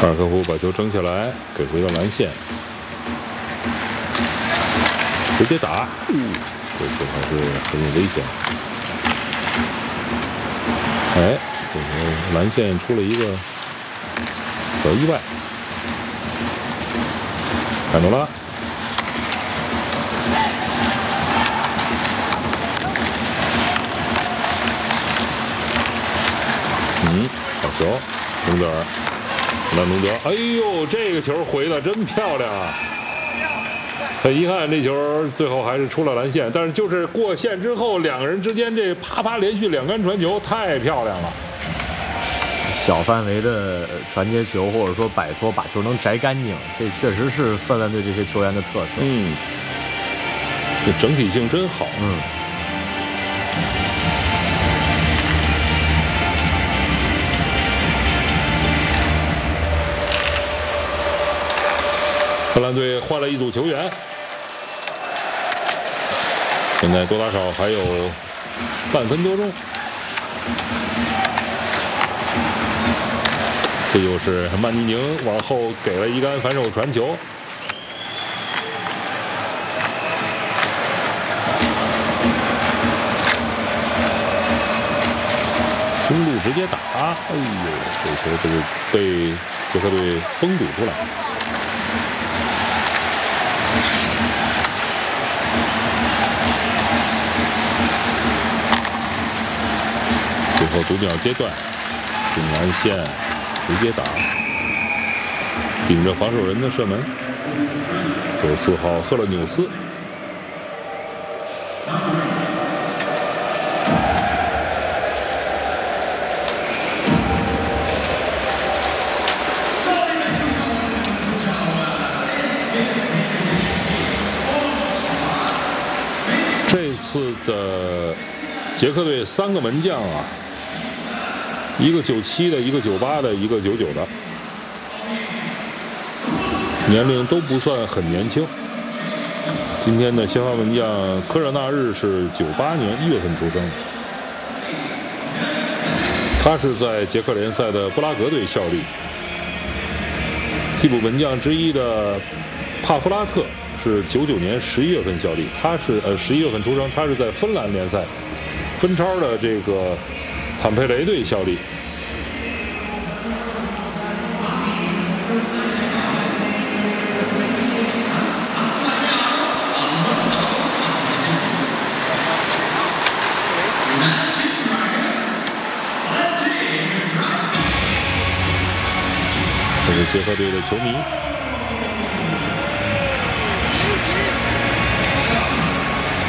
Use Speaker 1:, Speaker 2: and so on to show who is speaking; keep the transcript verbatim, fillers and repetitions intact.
Speaker 1: 阿尔科夫把球争下来，给回到蓝线，直接打，嗯，这球还是很有危险。哎，这个蓝线出了一个小意外，看到了。 嗯，好球，隆德尔，那隆德，哎呦，这个球回的真漂亮啊！很遗憾，这球最后还是出了蓝线，但是就是过线之后，两个人之间这啪啪连续两杆传球，太漂亮了。
Speaker 2: 小范围的传接球，或者说摆脱，把球能摘干净，这确实是芬兰队这些球员的特色。
Speaker 1: 嗯，这整体性真好。
Speaker 2: 嗯。
Speaker 1: 芬兰队换了一组球员，现在多打少还有半分多钟。这就是曼尼宁往后给了一杆反手传球，中路直接打，哎呦，这球这个被捷克队封堵出来。 最后读秒阶段，进蓝线，直接打，顶着防守人的射门。九四号赫勒纽斯，这次的捷克队三个门将啊。 一个九七的，一个九八的，一个九九的，年龄都不算很年轻。今天的先发门将科热纳日是九八年一月份出生的，他是在捷克联赛的布拉格队效力。替补门将之一的帕夫拉特是九九年十一月份效力，他是呃十一月份出生，他是在芬兰联赛芬超的这个。 坦佩雷队效力。这是捷克队的球迷。